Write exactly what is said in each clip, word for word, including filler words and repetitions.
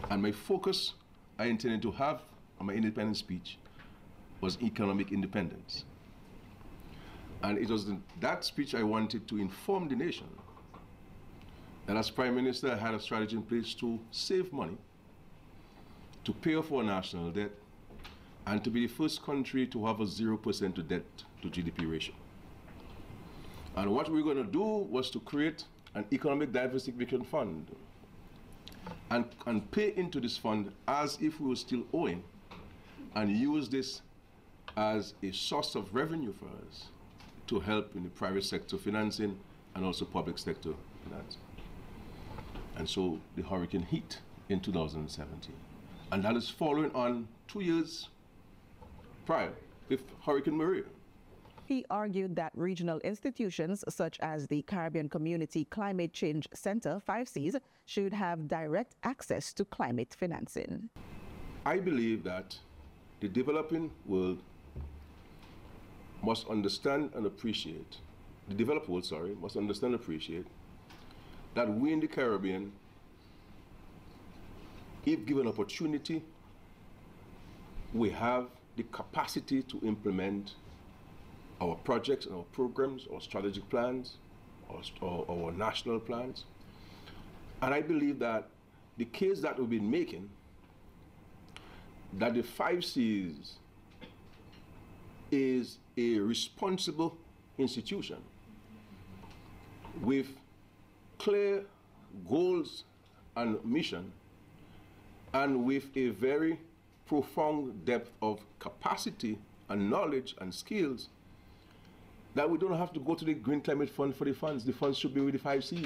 And my focus I intended to have on my independence speech was economic independence. And it was that speech I wanted to inform the nation that as Prime Minister, I had a strategy in place to save money, to pay off our national debt, and to be the first country to have a zero percent to debt to G D P ratio. And what we were going to do was to create an economic diversification fund and, and pay into this fund as if we were still owing, and use this as a source of revenue for us to help in the private sector financing and also public sector financing. And so the hurricane hit in two thousand seventeen. And that is following on two years prior with Hurricane Maria. He argued that regional institutions such as the Caribbean Community Climate Change Center, five Cs, should have direct access to climate financing. I believe that the developing world must understand and appreciate, the developed world, sorry, must understand and appreciate that we in the Caribbean, if given opportunity, we have the capacity to implement our projects and our programs, our strategic plans, our, our national plans. And I believe that the case that we've been making, that the five Cs is a responsible institution with clear goals and mission, and with a very profound depth of capacity and knowledge and skills, that we don't have to go to the Green Climate Fund for the funds. The funds should be with the five Cs.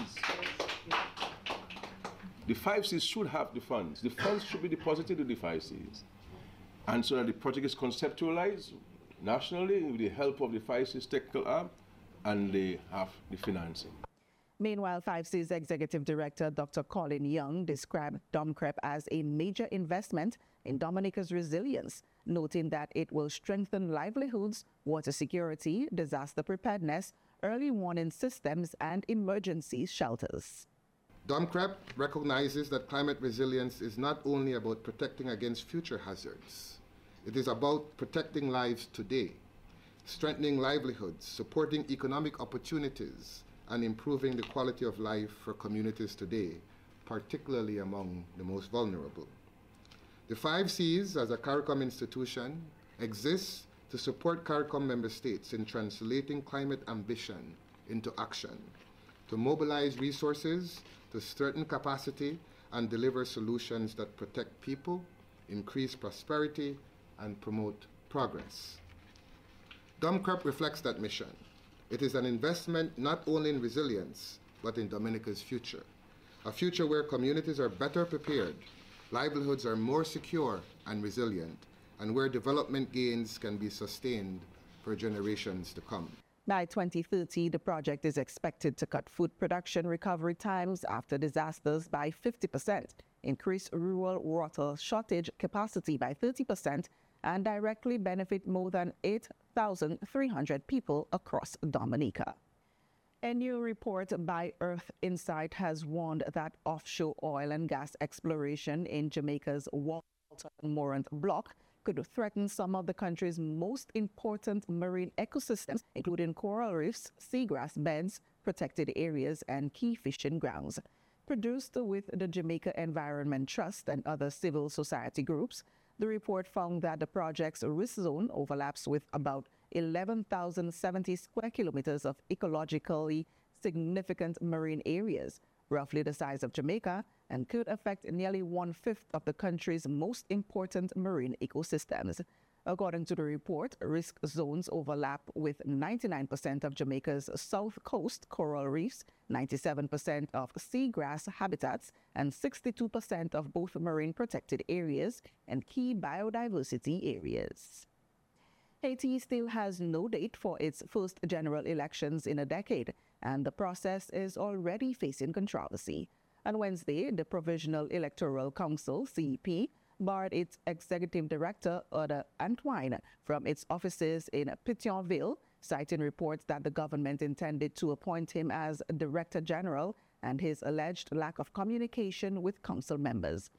The five Cs should have the funds. The funds should be deposited with the five Cs. And so that the project is conceptualized nationally with the help of the five Cs technical arm, and they have the financing. Meanwhile, five C's Executive Director Doctor Colin Young described DomCrep as a major investment in Dominica's resilience, noting that it will strengthen livelihoods, water security, disaster preparedness, early warning systems, and emergency shelters. DomCrep recognizes that climate resilience is not only about protecting against future hazards. It is about protecting lives today, strengthening livelihoods, supporting economic opportunities, and improving the quality of life for communities today, particularly among the most vulnerable. The five Cs, as a CARICOM institution, exists to support CARICOM member states in translating climate ambition into action, to mobilize resources, to strengthen capacity, and deliver solutions that protect people, increase prosperity, and promote progress. DomCrep reflects that mission. It is an investment not only in resilience, but in Dominica's future. A future where communities are better prepared, livelihoods are more secure and resilient, and where development gains can be sustained for generations to come. By twenty thirty, the project is expected to cut food production recovery times after disasters by fifty percent, increase rural water shortage capacity by thirty percent, and directly benefit more than eight thousand three hundred people across Dominica. A new report by Earth Insight has warned that offshore oil and gas exploration in Jamaica's Walter Morant block could threaten some of the country's most important marine ecosystems, including coral reefs, seagrass beds, protected areas, and key fishing grounds. Produced with the Jamaica Environment Trust and other civil society groups, the report found that the project's risk zone overlaps with about eleven thousand seventy square kilometers of ecologically significant marine areas, roughly the size of Jamaica, and could affect nearly one-fifth of the country's most important marine ecosystems. According to the report, risk zones overlap with ninety-nine percent of Jamaica's south coast coral reefs, ninety-seven percent of seagrass habitats, and sixty-two percent of both marine protected areas and key biodiversity areas. Haiti still has no date for its first general elections in a decade, and the process is already facing controversy. On Wednesday, the Provisional Electoral Council, C E P, barred its executive director, Oda Antoine, from its offices in Pétionville, citing reports that the government intended to appoint him as Director General and his alleged lack of communication with council members.